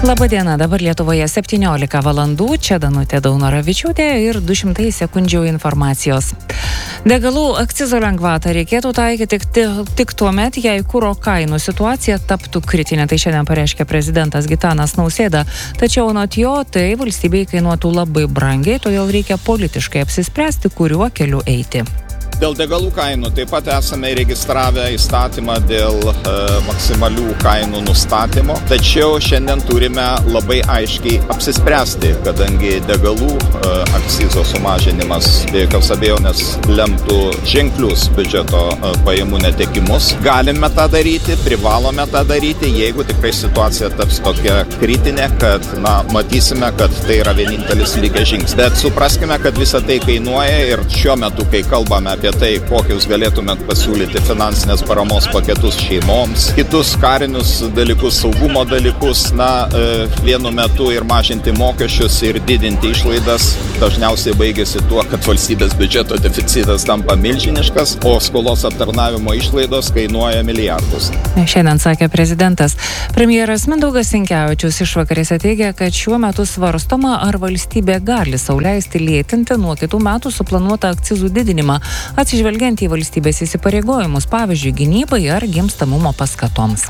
Labadiena, dabar Lietuvoje 17 valandų, čia Danutė Daunoravičiūtė ir 200 sekundžių informacijos. Degalų akcizo lengvatą reikėtų taikyti tik tuomet, jei kuro kainų situacija taptų kritinė, tai šiandien pareiškė prezidentas Gitanas Nausėda. Tačiau anot jo, tai valstybei kainuotų labai brangiai, todėl reikia politiškai apsispręsti, kuriuo keliu eiti. Dėl degalų kainų taip pat esame įregistravę įstatymą dėl maksimalių kainų nustatymo, tačiau šiandien turime labai aiškiai apsispręsti, kadangi degalų akcizo sumažinimas be jokios abejonės lemtų ženklius biudžeto pajamų netekimus. Galime tą daryti, privalome tą daryti, jeigu tikrai situacija taps tokia kritinė, kad matysime, kad tai yra vienintelis likęs žingsnis. Bet supraskime, kad visa tai kainuoja ir šiuo metu, kai kalbame apie tai, kokius galėtumėt pasiūlyti finansinės paramos paketus šeimoms, kitus karinius dalykus, saugumo dalykus, vienu metu ir mažinti mokesčius ir didinti išlaidas, dažniausiai baigėsi tuo, kad valstybės biudžeto deficitas tampa milžiniškas, o skolos aptarnavimo išlaidos kainuoja milijardus. Šiandien sakė prezidentas. Premjeras Mindaugas Sinkevičius išvakarėse teigia, kad šiuo metu svarstoma, ar valstybė gali sau leisti lėtinti nuo kitų metų suplanuotą akcizų didinimą, atsižvelgiant į valstybės įsipareigojimus, pavyzdžiui, gynybai ar gimstamumo paskatoms.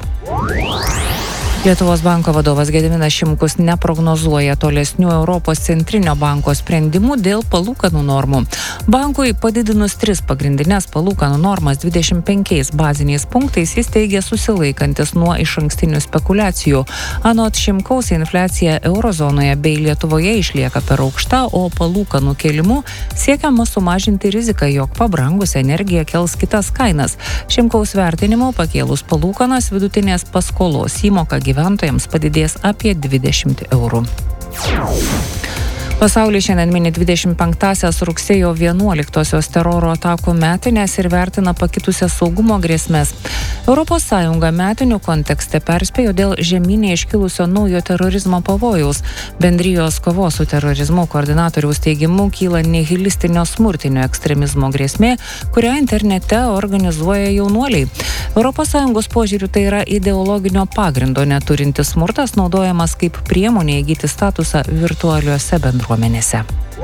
Lietuvos banko vadovas Gediminas Šimkus neprognozuoja tolesnių Europos centrinio banko sprendimų dėl palūkanų normų. Bankui padidinus 3 pagrindinės palūkanų normas 25 baziniais punktais, jis teigia susilaikantis nuo išankstinių spekulacijų. Anot Šimkaus, infliacija eurozonoje bei Lietuvoje išlieka per aukšta, o palūkanų kėlimu siekiama sumažinti riziką, jog pabrangus energija kels kitas kainas. Šimkaus vertinimu, pakėlus palūkanas, vidutinės paskolos įmoka gyventojams padidės apie 20 eurų. Pasaulis šiandien mini 25-asias rugsėjo 11-osios teroro atakų metinės ir vertina pakitusias saugumo grėsmes. ES metinių kontekste perspėjo dėl žemyne iškilusio naujo terorizmo pavojaus. Bendrijos kovos su terorizmu koordinatoriaus teigimu kyla nihilistinio smurtinio ekstremizmo grėsmė, kurią internete organizuoja jaunuoliai. ES požiūriu tai yra ideologinio pagrindo neturintis smurtas, naudojamas kaip priemonė įgyti statusą virtualiuose bendruomenėse.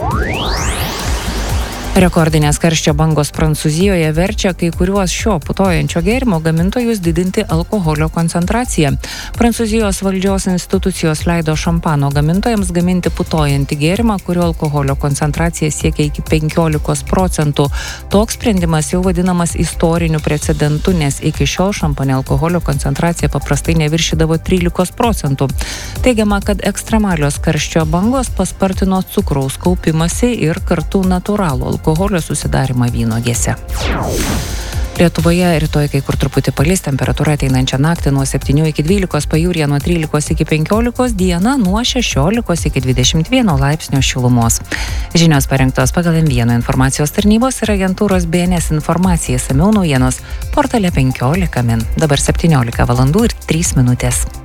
Rekordinės karščio bangos Prancūzijoje verčia kai kuriuos šio putojančio gėrimo gamintojus didinti alkoholio koncentraciją. Prancūzijos valdžios institucijos leido šampano gamintojams gaminti putojantį gėrimą, kurio alkoholio koncentracija siekia iki 15%. Toks sprendimas jau vadinamas istoriniu precedentu, nes iki šiol šampane alkoholio koncentracija paprastai neviršydavo 13%. Teigiama, kad ekstremalios karščio bangos paspartino cukraus kaupimąsi ir kartu natūralų alkoholio susidarimą vynuogėse. Lietuvoje rytoj kai kur truputį palis, temperatūra ateinančią naktį nuo 7 iki 12, pajūryje nuo 13 iki 15, dieną nuo 16 iki 21 laipsnio šilumos. Žinios parengtos pagal M1 informacijos tarnybos ir agentūros BNS informacija, išsamiau naujienos portale 15 min. Dabar 17 valandų ir 3 minutės.